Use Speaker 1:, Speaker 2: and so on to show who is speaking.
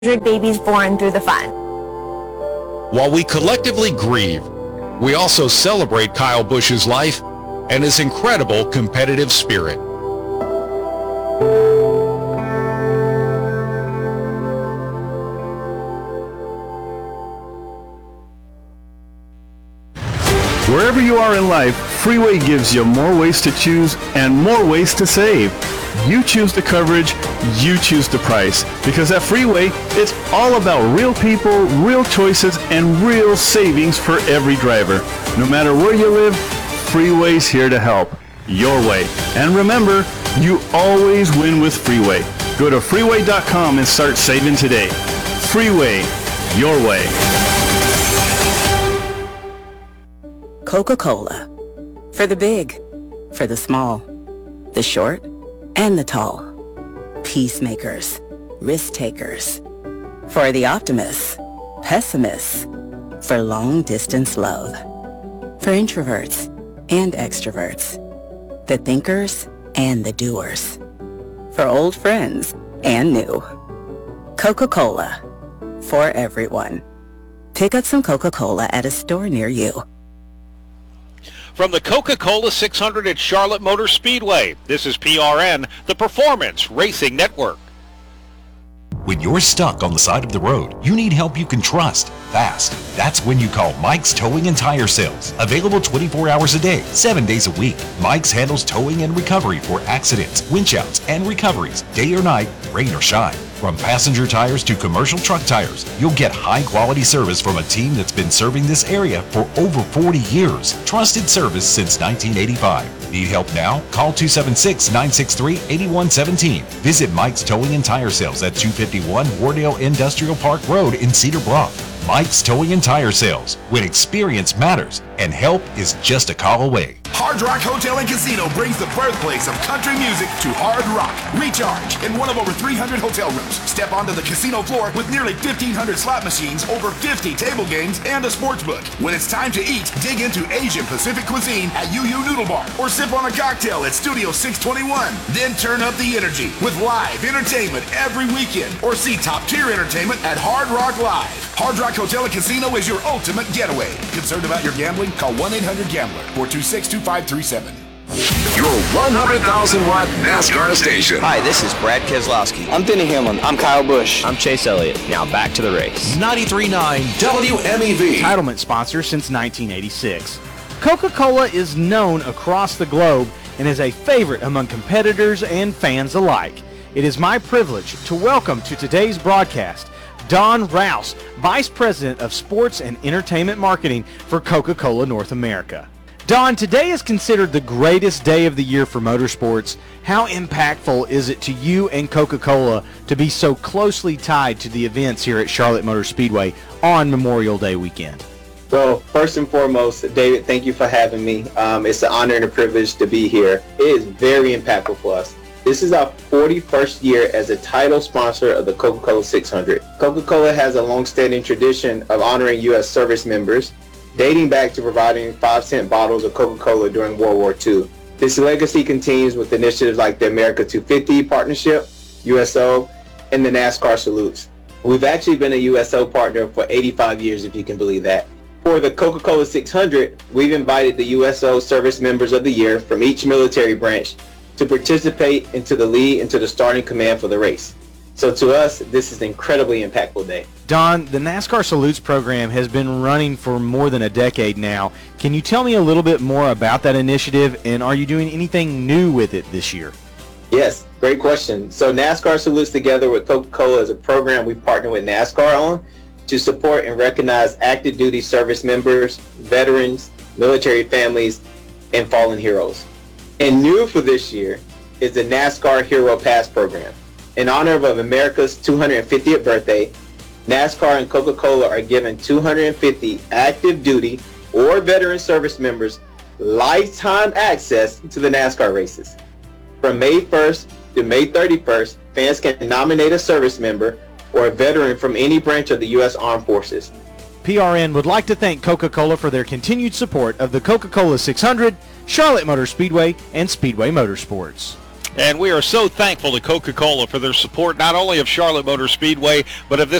Speaker 1: babies born through the fund.
Speaker 2: While we collectively grieve, we also celebrate Kyle Busch's life and his incredible competitive spirit.
Speaker 3: Wherever you are in life, Freeway gives you more ways to choose and more ways to save. You choose the coverage, you choose the price. Because at Freeway, it's all about real people, real choices, and real savings for every driver. No matter where you live, Freeway's here to help. Your way. And remember, you always win with Freeway. Go to freeway.com and start saving today. Freeway, your way.
Speaker 4: Coca-Cola. For the big, for the small, the short, and the tall. Peacemakers, risk takers. For the optimists, pessimists. For long distance love. For introverts and extroverts. The thinkers and the doers. For old friends and new. Coca-Cola. For everyone. Pick up some Coca-Cola at a store near you.
Speaker 5: From the Coca-Cola 600 at Charlotte Motor Speedway, this is PRN, the Performance Racing Network.
Speaker 6: When you're stuck on the side of the road, you need help you can trust, fast. That's when you call Mike's Towing and Tire Sales. Available 24 hours a day, 7 days a week. Mike's handles towing and recovery for accidents, winch outs, and recoveries, day or night, rain or shine. From passenger tires to commercial truck tires, you'll get high-quality service from a team that's been serving this area for over 40 years. Trusted service since 1985. Need help now? Call 276-963-8117. Visit Mike's Towing and Tire Sales at 251 Wardale Industrial Park Road in Cedar Bluff. Mike's Towing and Tire Sales, when experience matters and help is just a call away.
Speaker 7: Hard Rock Hotel and Casino brings the birthplace of country music to Hard Rock. Recharge in one of over 300 hotel rooms. Step onto the casino floor with nearly 1,500 slot machines, over 50 table games, and a sports book. When it's time to eat, dig into Asian Pacific cuisine at Yu Noodle Bar or sip on a cocktail at Studio 621. Then turn up the energy with live entertainment every weekend or see top-tier entertainment at Hard Rock Live. Hard Rock Hotel and Casino is your ultimate getaway. Concerned about your gambling? Call 1-800-GAMBLER, 426-2537.
Speaker 8: Your 100,000-watt NASCAR station.
Speaker 9: Hi, this is Brad Keselowski. I'm Denny Hamlin. I'm Kyle Busch. I'm Chase Elliott. Now back to the race.
Speaker 8: 93.9 WMEV.
Speaker 10: Entitlement sponsor since 1986. Coca-Cola is known across the globe and is a favorite among competitors and fans alike. It is my privilege to welcome to today's broadcast Don Rouse, Vice President of Sports and Entertainment Marketing for Coca-Cola North America. Don, today is considered the greatest day of the year for motorsports. How impactful is it to you and Coca-Cola to be so closely tied to the events here at Charlotte Motor Speedway on Memorial Day weekend?
Speaker 11: Well, first and foremost, David, thank you for having me. It's an honor and a privilege to be here. It is very impactful for us. This is our 41st year as a title sponsor of the Coca-Cola 600. Coca-Cola has a long-standing tradition of honoring U.S. service members, dating back to providing 5-cent bottles of Coca-Cola during World War II. This legacy continues with initiatives like the America 250 Partnership, USO, and the NASCAR Salutes. We've actually been a USO partner for 85 years, if you can believe that. For the Coca-Cola 600, we've invited the USO Service Members of the Year from each military branch to participate into the lead into the starting command for the race. So to us, this is an incredibly impactful day.
Speaker 10: Don, the NASCAR Salutes program has been running for more than a decade now. Can you tell me a little bit more about that initiative, and are you doing anything new with it this year?
Speaker 11: Yes, great question. So NASCAR Salutes together with Coca-Cola is a program we partner with NASCAR on to support and recognize active duty service members, veterans, military families, and fallen heroes. And new for this year is the NASCAR Hero Pass program. In honor of America's 250th birthday, NASCAR and Coca-Cola are giving 250 active duty or veteran service members lifetime access to the NASCAR races. From May 1st to May 31st, fans can nominate a service member or a veteran from any branch of the U.S. Armed Forces.
Speaker 10: PRN would like to thank Coca-Cola for their continued support of the Coca-Cola 600, Charlotte Motor Speedway, and Speedway Motorsports.
Speaker 5: And we are so thankful to Coca-Cola for their support not only of Charlotte Motor Speedway, but of this